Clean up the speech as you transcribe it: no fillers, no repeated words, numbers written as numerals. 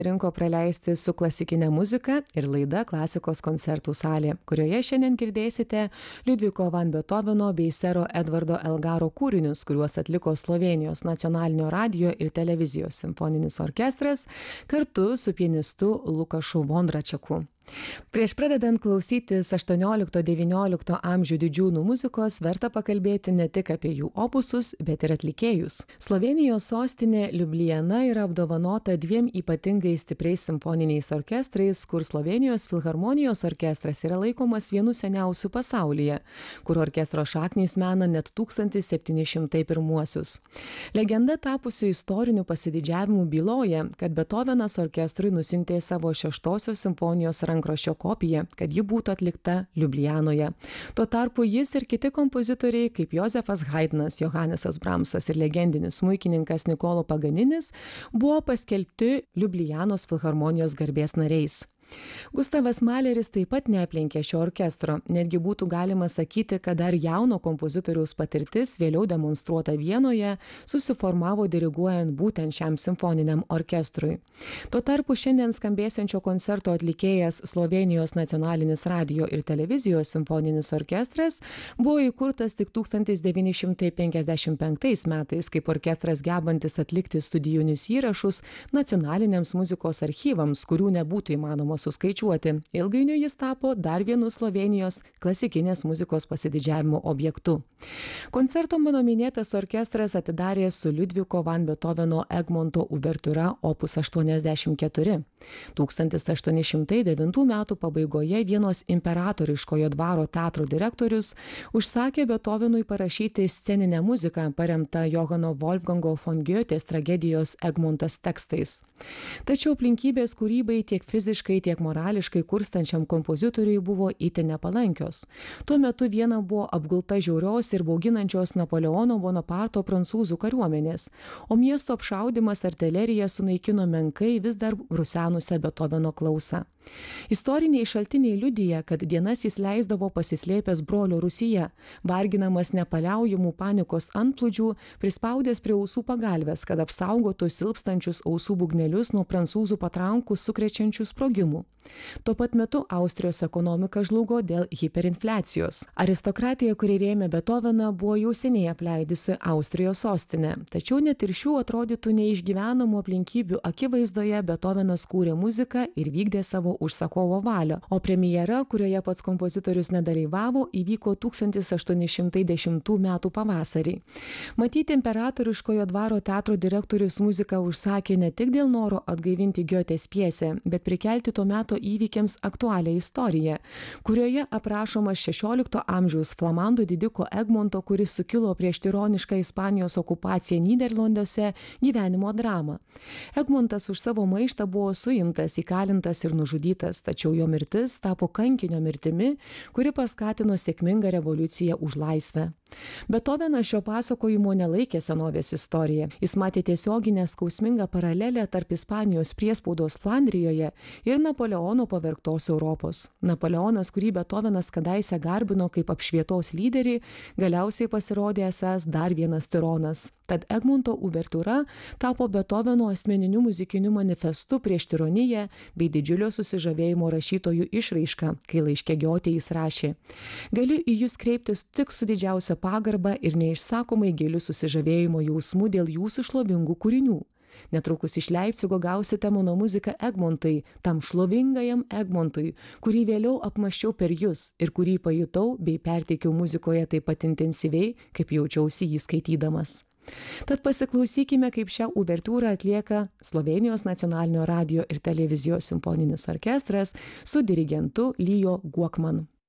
rinko praleisti su klasikine muzika ir laida Klasikos koncertų salė, kurioje šiandien girdėsite Liudviko van Beethoveno bei sero Edvardo Elgaro kūrinius, kuriuos atliko Slovėnijos nacionalinio radio ir televizijos simfoninis orkestras kartu su pianistu Lukašu Vondračeku. Prieš pradedant klausytis 18-19 amžių didžiūnų muzikos, verta pakalbėti ne tik apie jų opusus, bet ir atlikėjus. Slovėnijos sostinė Liubliana yra apdovanota dviem ypatingai stipriais simfoniniais orkestrais, kur Slovėnijos filharmonijos orkestras yra laikomas vienu seniausių pasaulyje, kur orkestro šaknys mena net 1701. Legenda tapusių istorinių pasididžiavimų byloja, kad Beethovenas orkestrui nusintė savo 6 simfonijos rankraščio kopiją, kad ji būtų atlikta Liublianoje. Tuo tarpu jis ir kiti kompozitoriai, kaip Jozefas Haidnas, Johanesas Bramsas ir legendinis smuikininkas Nikolo Paganinis, buvo paskelbti Liublianos filharmonijos garbės nariais. Gustavas Maleris taip pat neaplenkė šio orkestro, netgi būtų galima sakyti, kad dar jauno kompozitoriaus patirtis, vėliau demonstruota Vienoje, susiformavo diriguojant būtent šiam simfoniniam orkestrui. Tuo tarpu šiandien skambėsiančio koncerto atlikėjas Slovėnijos nacionalinis radio ir televizijos simfoninis orkestras buvo įkurtas tik 1955 metais kaip orkestras gebantis atlikti studijinius įrašus nacionaliniams muzikos archyvams, kurių nebūtų įmanoma suskaičiuoti. Ilgainiui jis tapo dar vienu Slovėnijos klasikinės muzikos pasididžiavimo objektu. Koncerto mano minėtas orkestras atidarė su Liudviko van Beethoveno Egmonto uvertiūra opus 84. 1809 metų pabaigoje Vienos imperatoriškojo dvaro teatro direktorius užsakė Beethovenui parašyti sceninę muziką paremtą Johano Wolfgango von Goethes tragedijos Egmontas tekstais. Tačiau aplinkybės kūrybai tiek fiziškai, tiek morališkai kurstančiam kompozitoriui buvo itin nepalankios. Tuo metu Viena buvo apgulta žiaurios ir bauginančios Napoleono Bonaparto prancūzų kariuomenės, o miesto apšaudymas artilerija sunaikino menkai vis dar rusenusią Beethoveno klausą. Istoriniai šaltiniai liudija, kad dienas jis leisdavo pasislėpęs brolio rūsyje, varginamas nepaliaujamų panikos antplūdžių, prispaudęs prie ausų pagalvės, kad apsaugotų silpstančius ausų būgnelius nuo prancūzų patrankų sukrečiančių sprogimų. Tuo pat metu Austrijos ekonomika žlugo dėl hiperinfliacijos. Aristokratija, kuri rėmė Beethoveną, buvo jau seniai apleidusi Austrijos sostinę. Tačiau net ir šių atrodytų neišgyvenamų aplinkybių akivaizdoje Beethovenas kūrė muziką ir vykdė savo užsakovo valią, o premjera, kurioje pats kompozitorius nedalyvavo, įvyko 1810 metų pavasarį. Matyti imperatoriškojo dvaro teatro direktorius muziką užsakė ne tik dėl noro atgaivinti Goethes pjesę, bet prikelti to meto įvykiams aktualią istoriją, kurioje aprašomas 16 amžiaus flamandų didiko Egmonto, kuris sukilo prieš tironišką Ispanijos okupaciją Nyderlanduose, gyvenimo dramą. Egmontas už savo maištą buvo suimtas, įkalintas ir nužudytas, tačiau jo mirtis tapo kankinio mirtimi, kuri paskatino sėkmingą revoliuciją už laisvę. Beethovenas šio pasakojimo nelaikė senovės istorija. Jis matė tiesioginę skausmingą paralelę tarp Ispanijos priespaudos Flandrijoje ir Napoleono pavergtos Europos. Napoleonas, kurį Beethovenas kadaise garbino kaip apšvietos lyderį, galiausiai pasirodė esąs dar vienas tironas. Tad Egmonto uvertiūra tapo Beethoveno asmeniniu muzikiniu manifestu prieš tironiją bei didžiulio susižavėjimo rašytojų išraiška, kai laiške Goethe jis rašė: "Galiu į jūs kreiptis tik su didžiausia pagarba ir neišsakomai giliu susižavėjimo jausmu dėl jūsų šlovingų kūrinių. Netrukus iš Leipcigo gausite mano muziką Egmontui, tam šlovingajam Egmontui, kurį vėliau apmąsčiau per jūs ir kurį pajutau bei perteikiau muzikoje taip pat intensyviai, kaip jaučiausi jį skaitydamas." Tad pasiklausykime, kaip šią uvertiūrą atlieka Slovėnijos nacionalinio radio ir televizijos simfoninis orkestras su dirigentu Leo Guokman.